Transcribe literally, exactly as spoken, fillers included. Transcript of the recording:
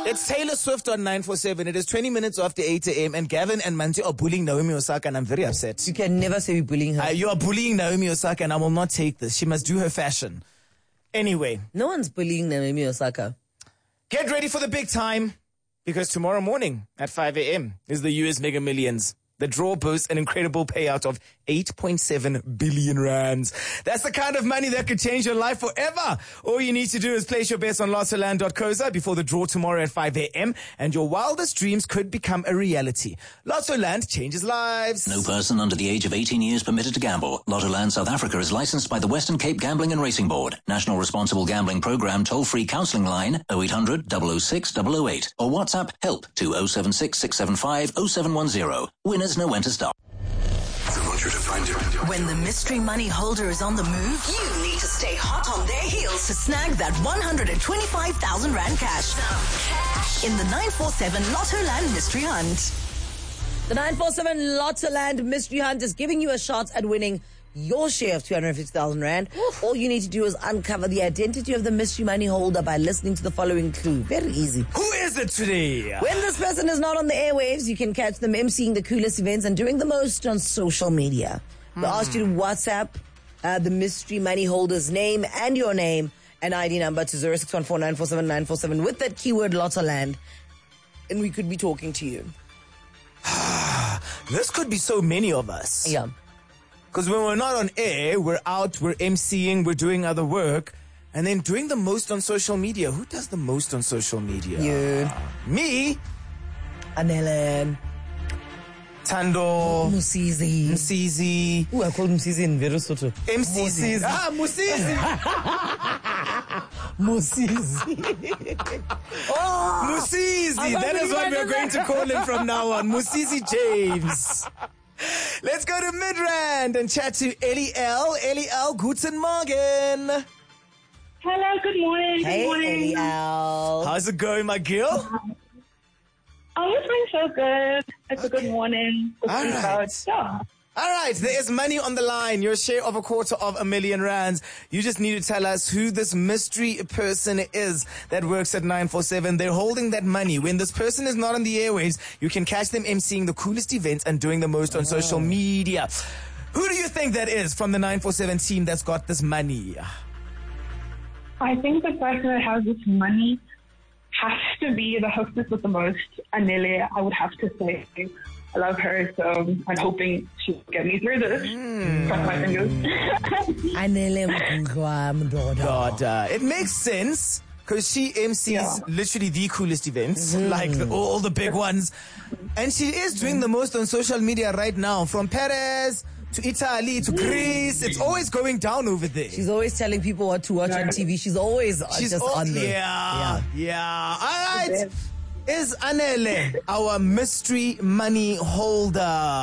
It's Taylor Swift on nine four seven. It is twenty minutes after eight a.m. and Gavin and Manti are bullying Naomi Osaka and I'm very upset. You can never say we're bullying her. Uh, you are bullying Naomi Osaka and I will not take this. She must do her fashion. Anyway. No one's bullying Naomi Osaka. Get ready for the big time because tomorrow morning at five a.m. is the U S Mega Millions. The draw boasts an incredible payout of eight point seven billion rands. That's the kind of money that could change your life forever. All you need to do is place your bets on lottoland dot co za before the draw tomorrow at five a.m. and your wildest dreams could become a reality. Lottoland changes lives. No person under the age of eighteen years permitted to gamble. Lottoland South Africa is licensed by the Western Cape Gambling and Racing Board. National Responsible Gambling Program toll-free counselling line oh eight hundred, double oh six, double oh eight or WhatsApp help to oh seven six, six seven five, oh seven one oh. Winners know when to stop. The Roger to find you. When the mystery money holder is on the move, you need to stay hot on their heels to snag that one hundred twenty-five thousand rand cash. cash. In the nine four seven Lottoland Mystery Hunt. The nine four seven Lottoland Mystery Hunt is giving you a shot at winning your share of two hundred fifty thousand rand. Oof. All you need to do is uncover the identity of the mystery money holder by listening to the following clue. Very easy. Who is it today? When this person is not on the airwaves, you can catch them emceeing the coolest events and doing the most on social media. We Hmm. asked you to WhatsApp uh, the mystery money holder's name and your name and I D number to zero six one four nine four seven nine four seven with that keyword Lottoland, and we could be talking to you. This could be so many of us. Yeah. Because when we're not on air, we're out, we're emceeing, we're doing other work, and then doing the most on social media. Who does the most on social media? You. Me, Anelen. Tando, Musizi. Msizi, Ooh, I called Musizi in very sort of. M C Cs. Ah, Musizi. Musizi. Oh, Musizi. I That can't is what believe we're I going did to call him from now on. Musizi James. Let's go to Midrand and chat to Ellie L. Ellie L, guten Morgen. Hello, good morning. hey, good morning. Eliel. How's it going, my girl? Oh, it's been so good. It's a good morning. Good All week right. out. Yeah. All right, there is money on the line. Your share of a quarter of a million rands. You just need to tell us who this mystery person is that works at nine four seven. They're holding that money. When this person is not on the airwaves, you can catch them emceeing the coolest events and doing the most on social media. Who do you think that is from the nine four seven team that's got this money? I think the person that has this money has to be the hostess with the most, Anele. I would have to say. I love her, so I'm hoping she'll get me through this. Mm. Cross my fingers. Anele Mkhwa Mdoda. God, uh, it makes sense because she M Cs Yeah. literally the coolest events, Mm. like the, all the big ones. And she is doing the most on social media right now, from Paris to Italy to Greece. It's always going down over there. She's always telling people what to watch on T V. She's always She's just all- on there. Yeah, yeah. All right. Is Anele our mystery money holder?